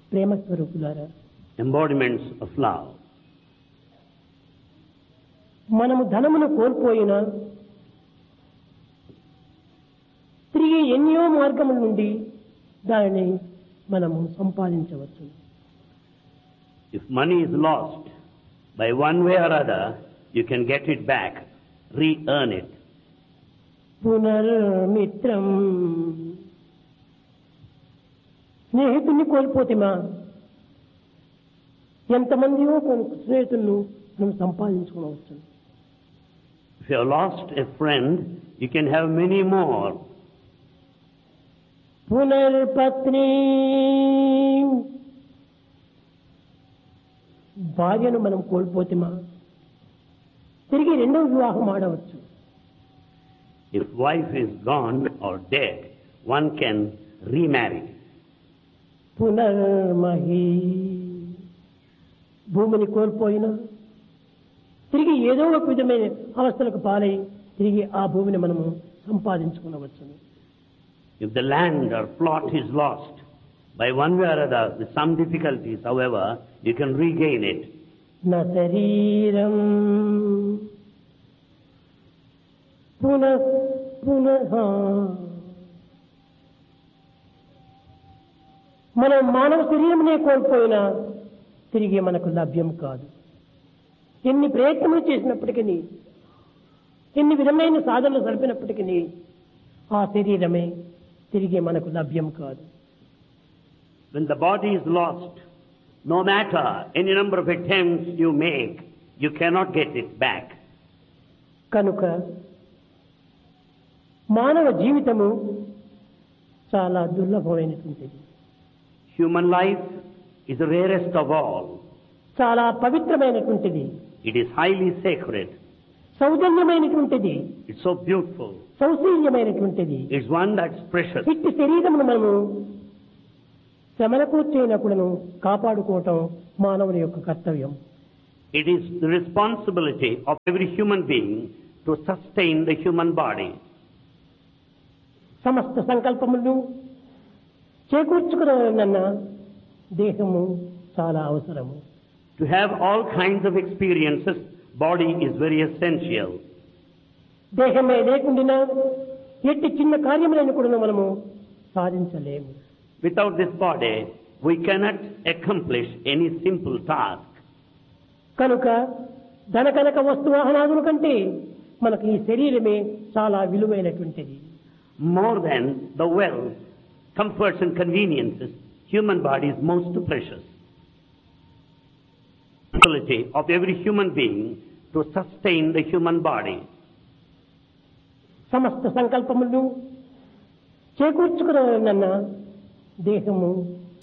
ప్రేమ స్వరూపులారా, embodiments of love. మనము ధనమును కోల్పోయినా తిరిగి ఎన్నో మార్గముల నుండి దానిని మనము సంపాదించవచ్చు. If money is lost, by one way or other, you can get it back, re-earn it. పునర్మిత్రం, స్నేహితుడిని కోల్పోతేమా ఎంతమందియో స్నేహితులను మనం సంపాదించుకోవచ్చు. If you have lost a friend, you can have many more. పునర్పత్ని, భార్యను మనం కోల్పోతేమా తిరిగి రెండవ వివాహం ఆడవచ్చు. If wife is gone or dead, one can remarry. పునర్మహి, భూమిని కోల్పోయినా తిరిగి ఏదో ఒక విధమైన అవస్థలకు పాలై తిరిగి ఆ భూమిని మనము సంపాదించుకునవచ్చు. If the land or plot is lost, by one way or other, with some difficulties, however, you can regain it. నా శరీరం పునః పునః, మనం మానవ శరీరమునే కోల్పోయినా తిరిగి మనకు లభ్యం కాదు. ఎన్ని ప్రయత్నములు చేసినప్పటికీ, ఎన్ని విధమైన సాధనలు జరిపినప్పటికీ ఆ శరీరమే తిరిగి మనకు లభ్యం కాదు. When the body is lost, no matter any number of attempts you make, you cannot get it back. కనుక మానవ జీవితము చాలా దుర్లభమైనటువంటిది. Human life is the rarest of all. చాలా పవిత్రమైనటువంటిది. It is highly sacred. సౌజన్యమైనటువంటిది. It's so beautiful. సౌశీల్యమైనటువంటిది. It's one that's precious. ఇట్టి శరీరమును మనము శ్రమలకు చేయనప్పుడును కాపాడుకోవటం మానవుని యొక్క కర్తవ్యం. It is the responsibility of every human being to sustain the human body. సమస్త సంకల్పములను చేకూర్చుకున్న దేహము చాలా అవసరము. To have all kinds of experiences, body is very essential. దేహమే లేకుండా ఎట్టి చిన్న కార్యములను కూడా మనము సాధించలేము. Without this body, we cannot accomplish any simple task. కనుక ధనకనక వస్తు వాహనాదుల కంటే మనకు ఈ శరీరమే చాలా విలువైనటువంటిది. More than the wealth, comforts and conveniences, human body is most precious. The responsibility of every human being to sustain the human body. సమస్త సంకల్పములను చేకూర్చుకున్న దేహము